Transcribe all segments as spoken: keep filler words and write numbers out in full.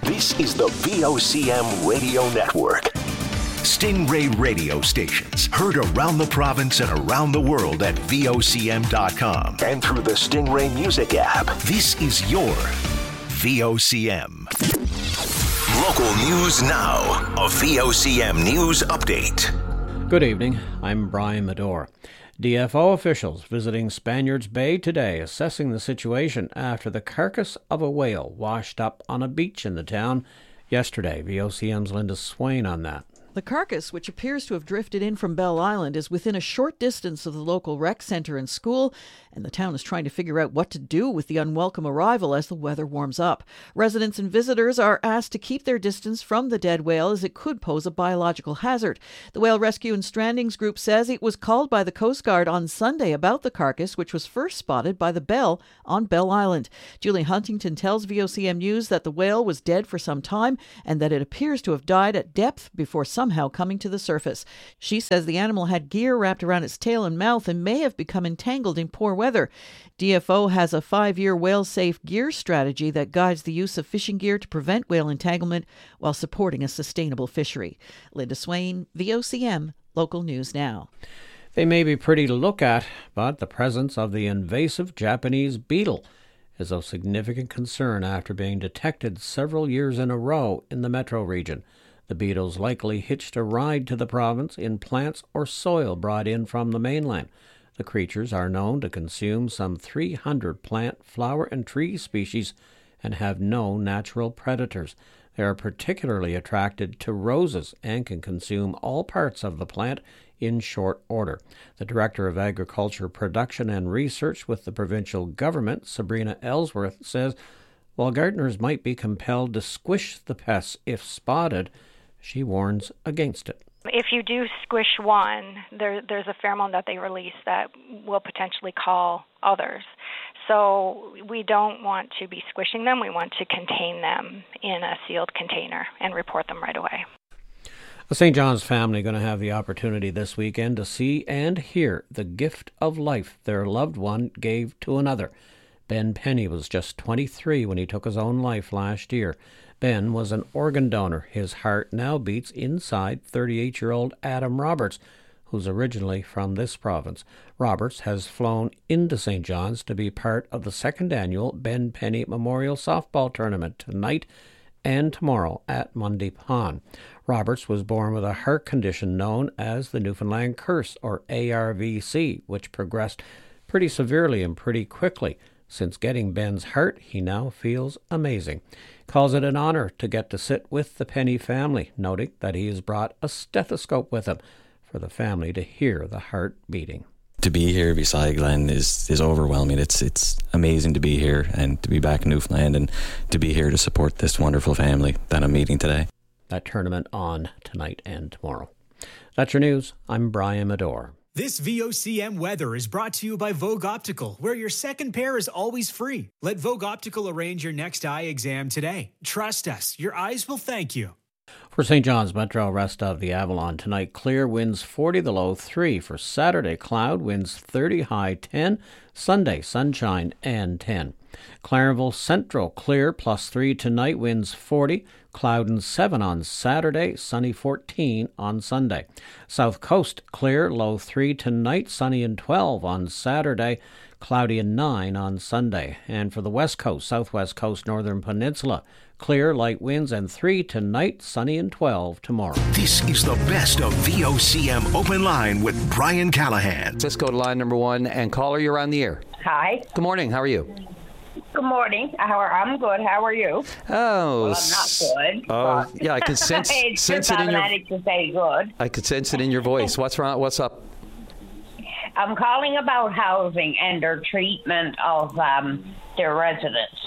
This is the V O C M Radio Network. Stingray radio stations heard around the province and around the world at V O C M dot com and through the Stingray Music app. This is your V O C M. Local news now. A V O C M News Update. Good evening. I'm Brian Medore. D F O officials visiting Spaniards Bay today, assessing the situation after the carcass of a whale washed up on a beach in the town yesterday. V O C M's Linda Swain on that. The carcass, which appears to have drifted in from Bell Island, is within a short distance of the local rec centre and school, and the town is trying to figure out what to do with the unwelcome arrival as the weather warms up. Residents and visitors are asked to keep their distance from the dead whale as it could pose a biological hazard. The Whale Rescue and Strandings Group says it was called by the Coast Guard on Sunday about the carcass, which was first spotted by the Bell on Bell Island. Julie Huntington tells V O C M News that the whale was dead for some time and that it appears to have died at depth before somehow coming to the surface. She says the animal had gear wrapped around its tail and mouth and may have become entangled in poor weather. D F O has a five-year whale-safe gear strategy that guides the use of fishing gear to prevent whale entanglement while supporting a sustainable fishery. Linda Swain, V O C M, Local News Now. They may be pretty to look at, but the presence of the invasive Japanese beetle is of significant concern after being detected several years in a row in the metro region. The beetles likely hitched a ride to the province in plants or soil brought in from the mainland. The creatures are known to consume some three hundred plant, flower, and tree species and have no natural predators. They are particularly attracted to roses and can consume all parts of the plant in short order. The Director of Agriculture Production and Research with the provincial government, Sabrina Ellsworth, says while gardeners might be compelled to squish the pests if spotted, she warns against it. If you do squish one, there, there's a pheromone that they release that will potentially call others. So we don't want to be squishing them. We want to contain them in a sealed container and report them right away. The Saint John's family going to have the opportunity this weekend to see and hear the gift of life their loved one gave to another. Ben Penny was just twenty-three when he took his own life last year. Ben was an organ donor. His heart now beats inside thirty-eight-year-old Adam Roberts, who's originally from this province. Roberts has flown into Saint John's to be part of the second annual Ben Penny Memorial Softball Tournament tonight and tomorrow at Mundy Pond. Roberts was born with a heart condition known as the Newfoundland Curse, or A R V C, which progressed pretty severely and pretty quickly. Since getting Ben's heart, he now feels amazing. Calls it an honor to get to sit with the Penny family, noting that he has brought a stethoscope with him for the family to hear the heart beating. To be here beside Glenn is, is overwhelming. It's it's amazing to be here and to be back in Newfoundland and to be here to support this wonderful family that I'm meeting today. That tournament on tonight and tomorrow. That's your news. I'm Brian Medore. This V O C M weather is brought to you by Vogue Optical, where your second pair is always free. Let Vogue Optical arrange your next eye exam today. Trust us, your eyes will thank you. For Saint John's Metro, rest of the Avalon tonight, clear, winds forty, the low three. For Saturday, cloud, winds thirty, high ten. Sunday, sunshine and ten. Clarenville Central, clear, plus three tonight, winds forty. Cloud and seven on Saturday, sunny fourteen on Sunday. South Coast, clear, low three tonight, sunny and twelve on Saturday, cloudy and nine on Sunday. And for the West Coast, Southwest Coast, Northern Peninsula, clear, light winds and three tonight, sunny and twelve tomorrow. This is the best of V O C M Open Line with Brian Callahan. Let's go to line number one. And caller, you're on the air. Hi. Good morning. How are you? Good morning. How are, I'm good. How are you? Oh, well, I'm not good. Oh, yeah, I can sense, it's sense it in your. to say good. I could sense it in your voice. What's wrong? What's up? I'm calling about housing and their treatment of um, their residents,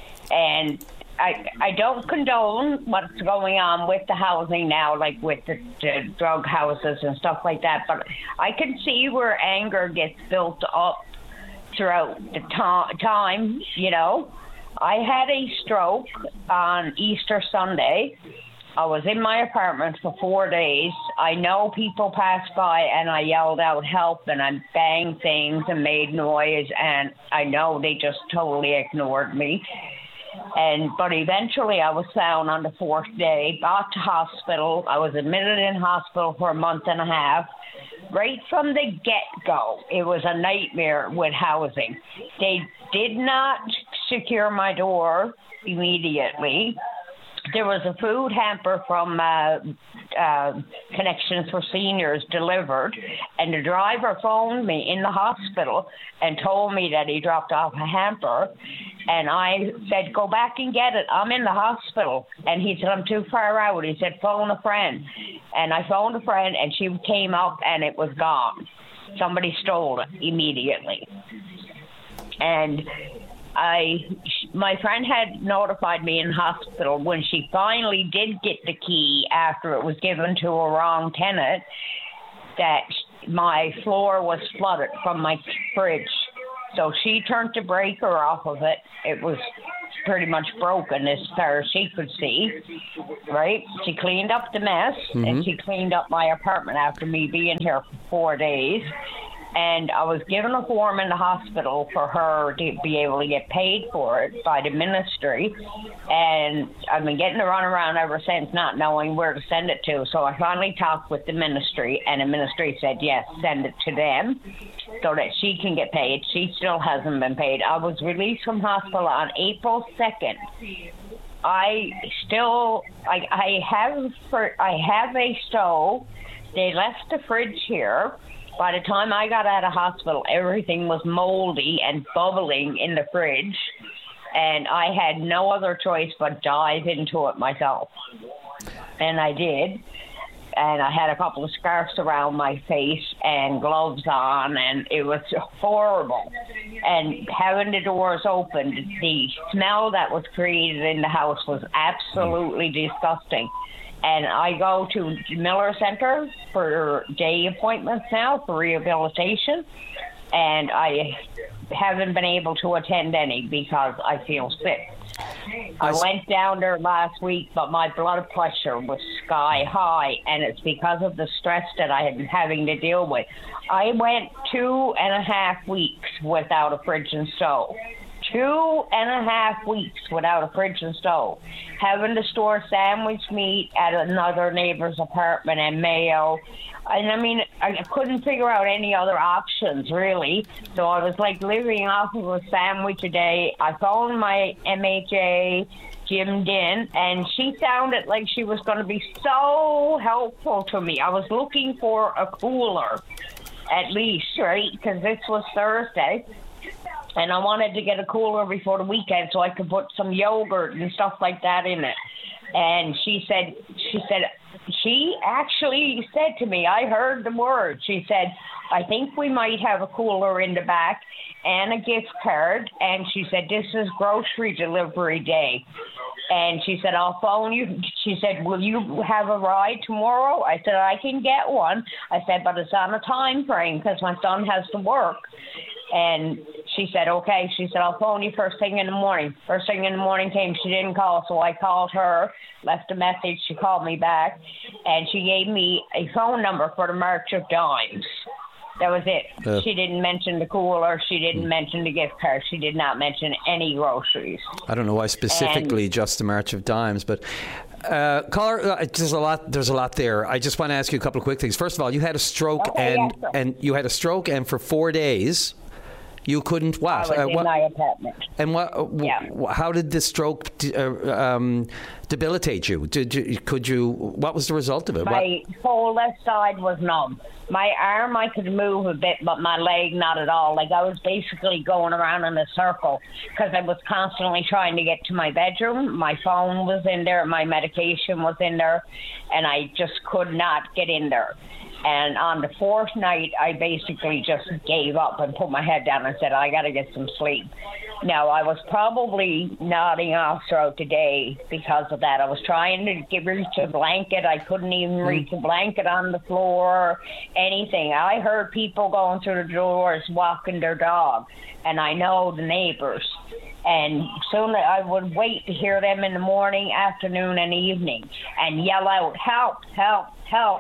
and I I don't condone what's going on with the housing now, like with the, the drug houses and stuff like that. But I can see where anger gets built up throughout the to- time, you know. I had a stroke on Easter Sunday. I was in my apartment for four days. I know people passed by and I yelled out help and I banged things and made noise, and I know they just totally ignored me. And but eventually I was found on the fourth day, got to hospital. I was admitted in hospital for a month and a half. Right from the get-go, it was a nightmare with housing. They did not secure my door immediately. There was a food hamper from uh, uh, Connections for Seniors delivered, and the driver phoned me in the hospital and told me that he dropped off a hamper. And I said, go back and get it. I'm in the hospital. And he said, I'm too far out. He said, phone a friend. And I phoned a friend, and she came up, and it was gone. Somebody stole it immediately. And I, my friend had notified me in hospital when she finally did get the key after it was given to a wrong tenant that my floor was flooded from my fridge. So she turned the breaker off of it. It was pretty much broken as far as she could see, right? She cleaned up the mess, mm-hmm. and she cleaned up my apartment after me being here for four days. And I was given a form in the hospital for her to be able to get paid for it by the ministry. And I've been getting to run around ever since, not knowing where to send it to. So I finally talked with the ministry, and the ministry said, yes, send it to them so that she can get paid. She still hasn't been paid. I was released from hospital on April second. I still, I, I have, for, I have a stove. They left the fridge here. By the time I got out of hospital, everything was moldy and bubbling in the fridge, and I had no other choice but dive into it myself. And I did, and I had a couple of scarves around my face and gloves on, and it was horrible. And having the doors open, the smell that was created in the house was absolutely disgusting. And I go to Miller Center for day appointments now for rehabilitation, and I haven't been able to attend any because I feel sick. I went down there last week, but my blood pressure was sky high, and it's because of the stress that I had been having to deal with. I went two and a half weeks without a fridge and stove. Two and a half weeks without a fridge and stove. Having to store sandwich meat at another neighbor's apartment in Mayo. And I mean, I couldn't figure out any other options, really. So I was like living off of a sandwich a day. I phoned my M H A, Jim Din, and she sounded like she was going to be so helpful to me. I was looking for a cooler, at least, right? Because this was Thursday. And I wanted to get a cooler before the weekend so I could put some yogurt and stuff like that in it. And she said, she said, she actually said to me, I heard the word. She said, I think we might have a cooler in the back and a gift card. And she said, this is grocery delivery day. And she said, I'll phone you. She said, will you have a ride tomorrow? I said, I can get one. I said, but it's on a time frame because my son has to work. And she said, okay. She said, I'll phone you first thing in the morning. First thing in the morning came, she didn't call, so I called her, left a message. She called me back, and she gave me a phone number for the March of Dimes. That was it. Uh, she didn't mention the cooler. She didn't mention the gift card. She did not mention any groceries. I don't know why specifically and, just the March of Dimes, but uh, caller, uh, there's a lot. There's a lot there. I just want to ask you a couple of quick things. First of all, you had a stroke, okay, and yes, and you had a stroke, and for four days. You couldn't what? I was uh, in what, my apartment. And what? Uh, yeah. w- how did the stroke de- uh, um, debilitate you? Did you? Could you? What was the result of it? My what? whole left side was numb. My arm I could move a bit, but my leg not at all. Like I was basically going around in a circle because I was constantly trying to get to my bedroom. My phone was in there, my medication was in there, and I just could not get in there. And on the fourth night, I basically just gave up and put my head down and said, I got to get some sleep. Now, I was probably nodding off throughout the day because of that. I was trying to get, reach a blanket. I couldn't even reach a blanket on the floor, anything. I heard people going through the doors walking their dog, and I know the neighbors. And soon I would wait to hear them in the morning, afternoon, and evening and yell out, help, help, help.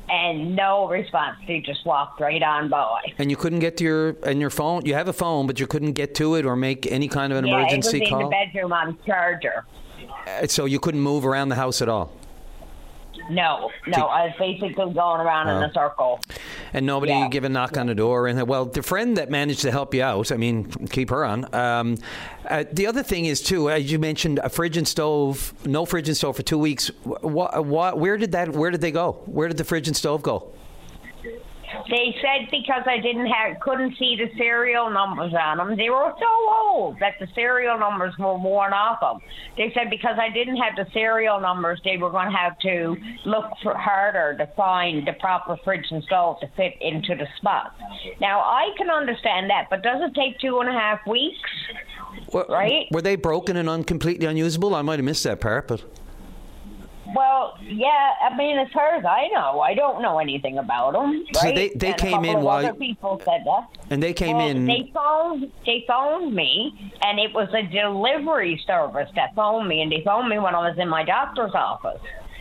And no response. They just walked right on by. And you couldn't get to your and your phone. You have a phone, but you couldn't get to it or make any kind of an yeah, emergency call. Yeah, it was in the bedroom on charger. Uh, so you couldn't move around the house at all. No, no. I was basically going around oh. in a circle. And nobody yeah. give a knock on the door. And well, the friend that managed to help you out, I mean, keep her on. Um, uh, the other thing is too, as you mentioned, a fridge and stove. No fridge and stove for two weeks. What? What? Where did that? Where did they go? Where did the fridge and stove go? They said because I didn't have, couldn't see the serial numbers on them. They were so old that the serial numbers were worn off them. They said because I didn't have the serial numbers, they were going to have to look for harder to find the proper fridge and stove to fit into the spot. Now, I can understand that, but does it take two and a half weeks? Well, right? Were they broken and un- completely unusable? I might have missed that part, but... Well, yeah, I mean, as far as I know, I don't know anything about them, right? So they, they and came a in of while... other people said that. And they came well, in... They phoned, they phoned me, and it was a delivery service that phoned me, and they phoned me when I was in my doctor's office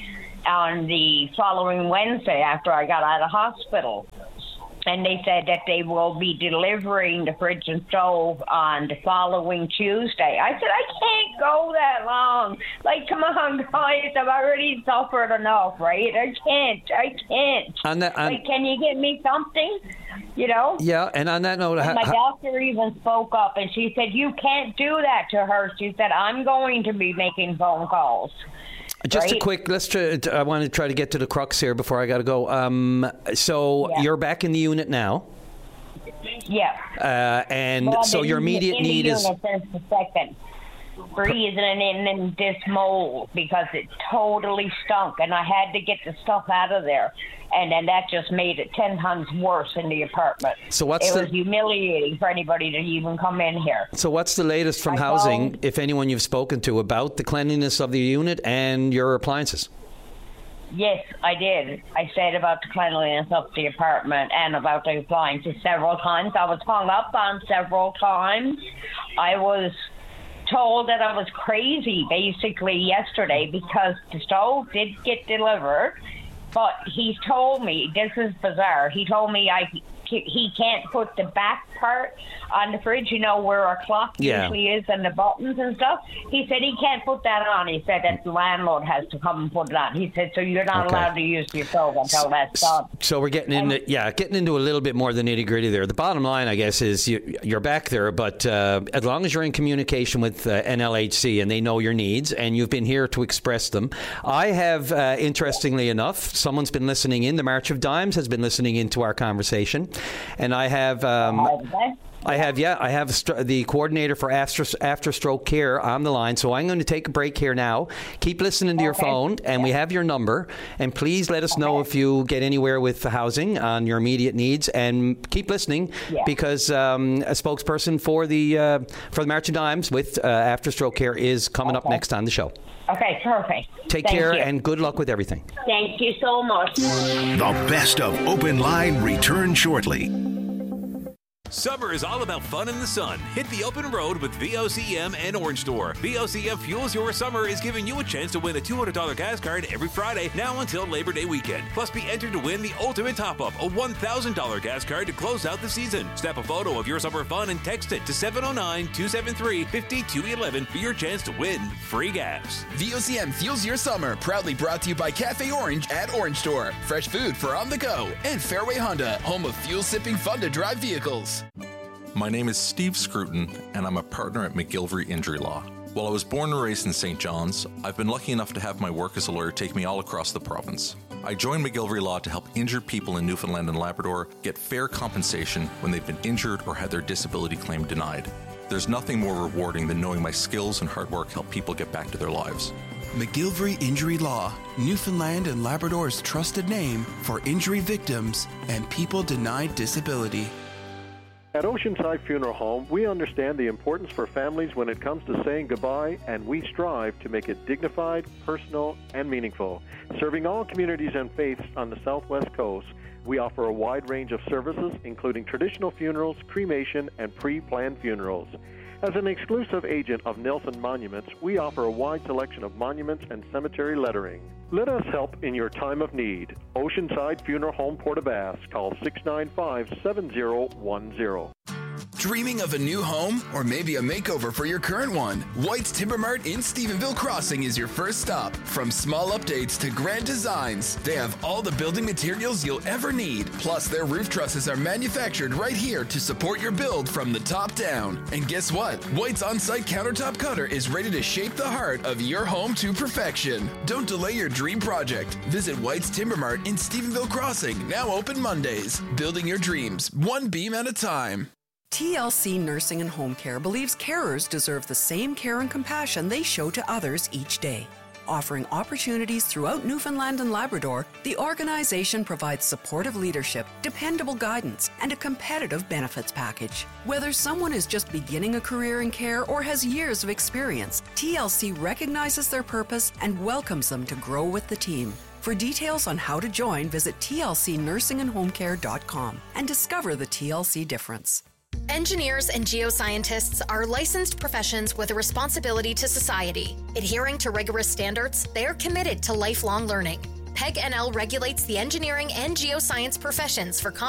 on the following Wednesday after I got out of hospital. And they said that they will be delivering the fridge and stove on the following Tuesday. I said, I can't go that long. Like, come on, guys, I've already suffered enough, right? I can't. I can't. On that, on, like, can you get me something? You know? Yeah, and on that note... And my doctor even spoke up, and she said, you can't do that to her. She said, I'm going to be making phone calls. Just right? a quick, let's try, I want to try to get to the crux here before I got to go. Um, so yeah. You're back in the unit now? Yeah. Uh, and well, so your immediate in need the is... Unit since the second. Freezing in, in this mold because it totally stunk, and I had to get the stuff out of there, and then that just made it ten times worse in the apartment. So what's it the, was humiliating for anybody to even come in here. So what's the latest from I housing, found, if anyone you've spoken to, about the cleanliness of the unit and your appliances? Yes, I did. I said about the cleanliness of the apartment and about the appliances several times. I was hung up on several times. I was told that I was crazy basically yesterday because the stove did get delivered, but he told me, this is bizarre, he told me I he can't put the back part on the fridge, you know, where our clock yeah. usually is and the buttons and stuff. He said he can't put that on. He said that the landlord has to come and put it on. He said, so you're not okay. allowed to use your stove until that's done. So we're getting into, and, yeah, getting into a little bit more of the nitty gritty there. The bottom line, I guess, is you, you're back there, but uh, as long as you're in communication with uh, N L H C and they know your needs and you've been here to express them. I have, uh, interestingly enough, someone's been listening in. The March of Dimes has been listening into our conversation. And I have, um, I have, yeah, I have the coordinator for after, after stroke care on the line. So I'm going to take a break here now. Keep listening to okay. your phone, and yeah. we have your number. And please let us okay. know if you get anywhere with the housing on your immediate needs. And keep listening yeah. because um, a spokesperson for the uh, for the March of Dimes with uh, After Stroke Care is coming okay. up next on the show. Okay, perfect. Take Thank care you. and good luck with everything. Thank you so much. The best of Open Line return shortly. Summer is all about fun in the sun. Hit the open road with V O C M and Orange Store. V O C M Fuels Your Summer is giving you a chance to win a two hundred dollars gas card every Friday now until Labor Day weekend. Plus, be entered to win the ultimate top-up, a one thousand dollars gas card to close out the season. Snap a photo of your summer fun and text it to seven oh nine, two seven three, five two one one for your chance to win free gas. V O C M Fuels Your Summer, proudly brought to you by Cafe Orange at Orange Store. Fresh food for on the go. And Fairway Honda, home of fuel-sipping fun-to-drive vehicles. My name is Steve Scruton, and I'm a partner at McGilvery Injury Law. While I was born and raised in Saint John's, I've been lucky enough to have my work as a lawyer take me all across the province. I joined McGilvery Law to help injured people in Newfoundland and Labrador get fair compensation when they've been injured or had their disability claim denied. There's nothing more rewarding than knowing my skills and hard work help people get back to their lives. McGilvery Injury Law, Newfoundland and Labrador's trusted name for injury victims and people denied disability. At Oceanside Funeral Home, we understand the importance for families when it comes to saying goodbye, and we strive to make it dignified, personal, and meaningful. Serving all communities and faiths on the Southwest Coast, we offer a wide range of services, including traditional funerals, cremation, and pre-planned funerals. As an exclusive agent of Nelson Monuments, we offer a wide selection of monuments and cemetery lettering. Let us help in your time of need. Oceanside Funeral Home, Port-aux-Basques. Call six nine five, seven zero one zero. Dreaming of a new home or maybe a makeover for your current one? White's Timber Mart in Stephenville Crossing is your first stop. From small updates to grand designs, they have all the building materials you'll ever need. Plus, their roof trusses are manufactured right here to support your build from the top down. And guess what? White's on-site countertop cutter is ready to shape the heart of your home to perfection. Don't delay your dream project. Visit White's Timber Mart in Stephenville Crossing, now open Mondays. Building your dreams, one beam at a time. T L C Nursing and Home Care believes carers deserve the same care and compassion they show to others each day. Offering opportunities throughout Newfoundland and Labrador, the organization provides supportive leadership, dependable guidance, and a competitive benefits package. Whether someone is just beginning a career in care or has years of experience, T L C recognizes their purpose and welcomes them to grow with the team. For details on how to join, visit T L C nursing and home care dot com and discover the T L C difference. Engineers and geoscientists are licensed professions with a responsibility to society. Adhering to rigorous standards, they are committed to lifelong learning. P E G N L regulates the engineering and geoscience professions for